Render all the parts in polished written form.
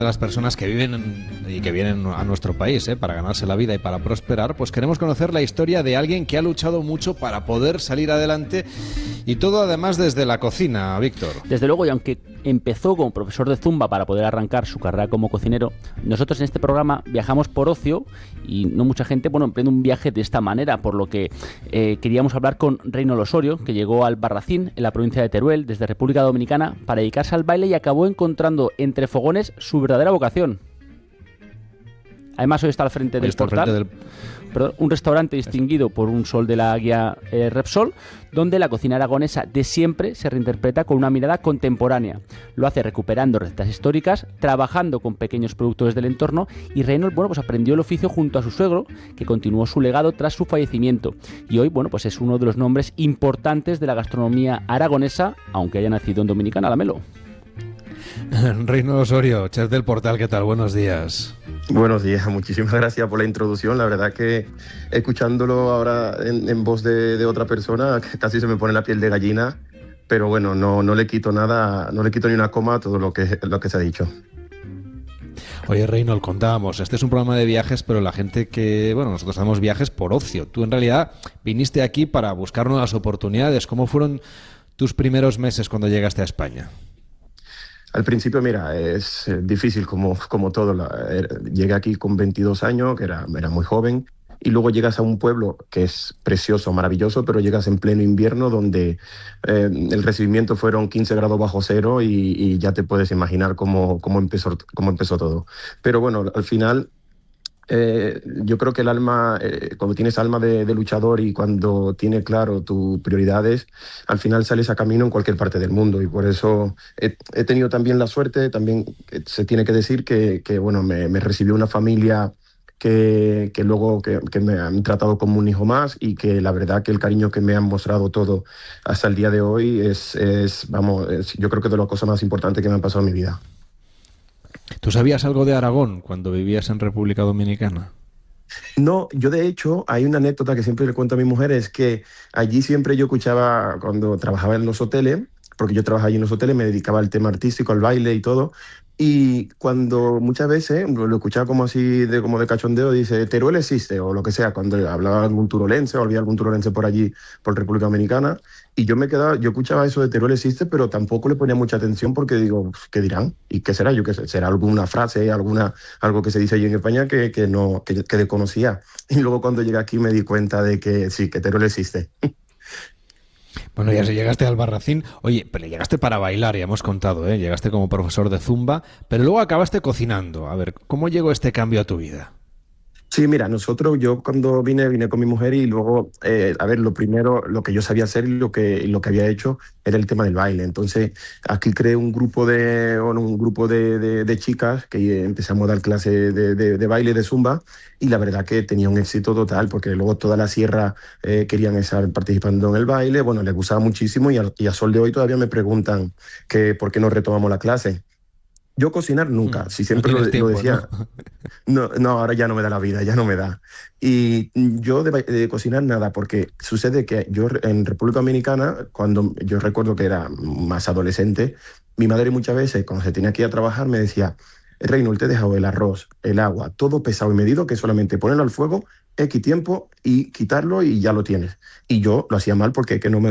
de las personas que viven y que vienen a nuestro país para ganarse la vida y para prosperar, pues queremos conocer la historia de alguien que ha luchado mucho para poder salir adelante, y todo además desde la cocina, Víctor. Desde luego, y aunque empezó como profesor de Zumba para poder arrancar su carrera como cocinero, nosotros en este programa viajamos por ocio y no mucha gente emprende un viaje de esta manera, por lo que queríamos hablar con Reynold Osorio, que llegó al Barracín, en la provincia de Teruel, desde República Dominicana, para dedicarse al baile y acabó encontrando entre fogones su verdadera vocación. Además, hoy está al frente del Portal, un restaurante distinguido por un sol de la guía Repsol, donde la cocina aragonesa de siempre se reinterpreta con una mirada contemporánea. Lo hace recuperando recetas históricas, trabajando con pequeños productores del entorno, y Reynold aprendió el oficio junto a su suegro, que continuó su legado tras su fallecimiento. Y hoy es uno de los nombres importantes de la gastronomía aragonesa, aunque haya nacido en Dominicana, la Melo. Reynold Osorio, chef del Portal, ¿qué tal? Buenos días. Buenos días, muchísimas gracias por la introducción. La verdad que escuchándolo ahora en voz de otra persona, casi se me pone la piel de gallina, pero bueno, no le quito nada, no le quito ni una coma a todo lo que se ha dicho. Oye, Reynold, contábamos, este es un programa de viajes, pero la gente nosotros hacemos viajes por ocio. Tú en realidad viniste aquí para buscar nuevas oportunidades. ¿Cómo fueron tus primeros meses cuando llegaste a España? Al principio, mira, es difícil como todo. Llegué aquí con 22 años, que era muy joven, y luego llegas a un pueblo que es precioso, maravilloso, pero llegas en pleno invierno donde el recibimiento fueron 15 grados bajo cero y ya te puedes imaginar cómo empezó todo. Pero bueno, al final yo creo que el alma, cuando tienes alma de luchador y cuando tienes claro tus prioridades, al final sales a camino en cualquier parte del mundo, y por eso he tenido también la suerte, también se tiene que decir que me recibió una familia que luego que me han tratado como un hijo más, y que la verdad que el cariño que me han mostrado todo hasta el día de hoy es yo creo que de las cosas más importantes que me han pasado en mi vida. ¿Tú sabías algo de Aragón cuando vivías en República Dominicana? No, yo de hecho, hay una anécdota que siempre le cuento a mi mujer, es que allí siempre yo escuchaba, cuando trabajaba en los hoteles, porque yo trabajaba allí en los hoteles, me dedicaba al tema artístico, al baile y todo, y cuando muchas veces lo escuchaba como así, como de cachondeo, dice, Teruel existe, o lo que sea, cuando hablaba algún turolense, o había algún turolense por allí, por República Dominicana, y yo escuchaba eso de Teruel existe, pero tampoco le ponía mucha atención porque digo, ¿qué dirán? ¿Y qué será? Yo qué sé, será alguna frase, algo que se dice allí en España que desconocía. Y luego cuando llegué aquí me di cuenta de que sí, que Teruel existe. Bueno, ya si llegaste al Barracín, oye, pero llegaste para bailar, ya hemos contado, llegaste como profesor de Zumba, pero luego acabaste cocinando. A ver, ¿cómo llegó este cambio a tu vida? Sí, mira, yo cuando vine con mi mujer, y luego, lo primero, lo que yo sabía hacer y lo que había hecho era el tema del baile. Entonces, aquí creé un grupo de chicas que empezamos a dar clases de baile, de Zumba, y la verdad que tenía un éxito total, porque luego toda la sierra querían estar participando en el baile. Bueno, les gustaba muchísimo, y a sol de hoy todavía me preguntan que por qué no retomamos la clase. Yo cocinar nunca, si siempre no lo decía. No, ahora ya no me da la vida, ya no me da. Y yo de cocinar nada, porque sucede que yo en República Dominicana, cuando yo recuerdo que era más adolescente, mi madre muchas veces, cuando se tenía que ir a trabajar, me decía, Reynold, te he dejado el arroz, el agua, todo pesado y medido, que solamente ponerlo al fuego, X tiempo y quitarlo y ya lo tienes. Y yo lo hacía mal porque no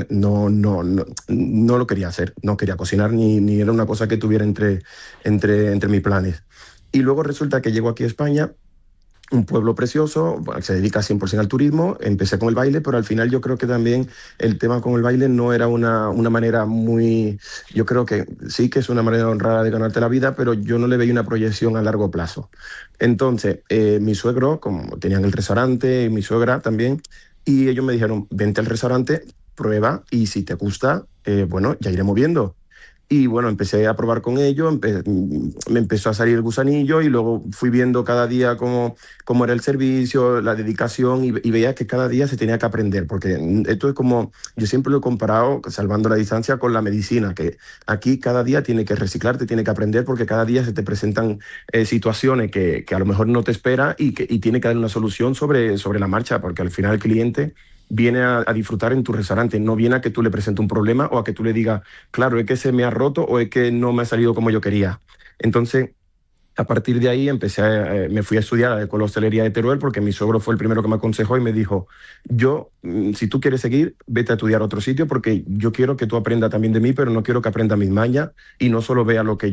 lo quería hacer, no quería cocinar, ni era una cosa que tuviera entre mis planes. Y luego resulta que llego aquí a España, un pueblo precioso, que se dedica 100% al turismo. Empecé con el baile, pero al final yo creo que también el tema con el baile no era una manera muy... Yo creo que sí que es una manera honrada de ganarte la vida, pero yo no le veía una proyección a largo plazo. Entonces, mi suegro, como tenían el restaurante, y mi suegra también, y ellos me dijeron, vente al restaurante, prueba, y si te gusta, ya iremos viendo. Y bueno, empecé a probar con ello, me empezó a salir el gusanillo, y luego fui viendo cada día cómo era el servicio, la dedicación, y veía que cada día se tenía que aprender, porque esto es como, yo siempre lo he comparado, salvando la distancia, con la medicina, que aquí cada día tiene que reciclarte, tiene que aprender, porque cada día se te presentan situaciones que a lo mejor no te espera, y tiene que dar una solución sobre la marcha, porque al final el cliente viene a disfrutar en tu restaurante, no viene a que tú le presentes un problema o a que tú le digas, claro, es que se me ha roto o es que no me ha salido como yo quería. Entonces, A partir de ahí me fui a estudiar a la Escuela de Hostelería de Teruel porque mi suegro fue el primero que me aconsejó y me dijo, si tú quieres seguir, vete a estudiar a otro sitio porque yo quiero que tú aprendas también de mí, pero no quiero que aprendas mis mañas y no solo veas lo que